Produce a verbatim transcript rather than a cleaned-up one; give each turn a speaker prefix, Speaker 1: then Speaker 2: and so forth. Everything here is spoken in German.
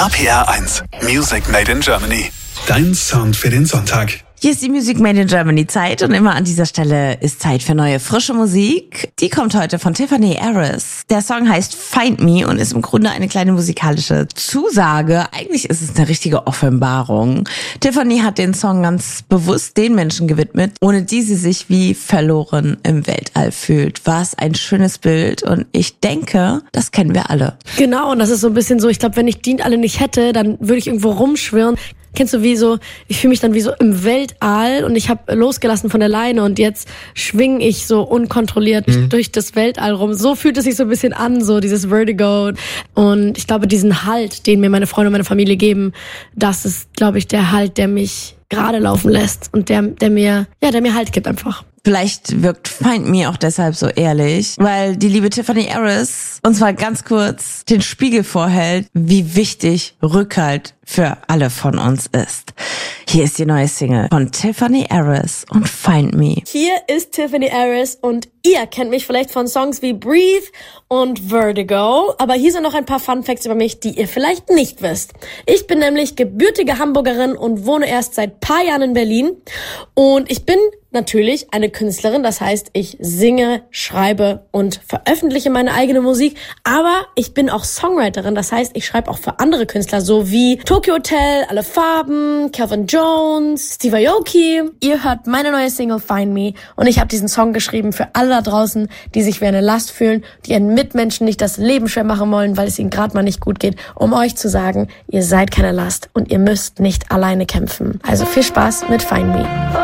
Speaker 1: R P R eins, Music Made in Germany. Dein Sound für den Sonntag.
Speaker 2: Hier ist die Music Made in Germany Zeit und immer an dieser Stelle ist Zeit für neue, frische Musik. Die kommt heute von Tiffany Harris. Der Song heißt Find Me und ist im Grunde eine kleine musikalische Zusage. Eigentlich ist es eine richtige Offenbarung. Tiffany hat den Song ganz bewusst den Menschen gewidmet, ohne die sie sich wie verloren im Weltall fühlt. Was ein schönes Bild und ich denke, das kennen wir alle.
Speaker 3: Genau, und das ist so ein bisschen so, ich glaube, wenn ich die alle nicht hätte, dann würde ich irgendwo rumschwirren. Kennst du wie so, ich fühle mich dann wie so im Weltall und ich habe losgelassen von der Leine und jetzt schwing ich so unkontrolliert mhm. durch das Weltall rum. So fühlt es sich so ein bisschen an, so dieses Vertigo. Und ich glaube, diesen Halt, den mir meine Freunde und meine Familie geben, das ist, glaube ich, der Halt, der mich gerade laufen lässt und der, der mir, ja, der mir Halt gibt einfach.
Speaker 2: Vielleicht wirkt Find Me auch deshalb so ehrlich, weil die liebe Tiffany Harris uns mal ganz kurz den Spiegel vorhält, wie wichtig Rückhalt für alle von uns ist. Hier ist die neue Single von Tiffany Harris und Find Me.
Speaker 3: Hier ist Tiffany Harris und ihr kennt mich vielleicht von Songs wie Breathe und Vertigo, aber hier sind noch ein paar Fun Facts über mich, die ihr vielleicht nicht wisst. Ich bin nämlich gebürtige Hamburgerin und wohne erst seit paar Jahren in Berlin und ich bin natürlich eine Künstlerin, das heißt, ich singe, schreibe und veröffentliche meine eigene Musik, aber ich bin auch Songwriterin, das heißt, ich schreibe auch für andere Künstler, so wie Tokyo Hotel, Alle Farben, Calvin Jones, Steve Aoki. Ihr hört meine neue Single Find Me und ich habe diesen Song geschrieben für alle da draußen, die sich wie eine Last fühlen, die ihren Mitmenschen nicht das Leben schwer machen wollen, weil es ihnen gerade mal nicht gut geht, um euch zu sagen, ihr seid keine Last und ihr müsst nicht alleine kämpfen. Also viel Spaß mit Find Me.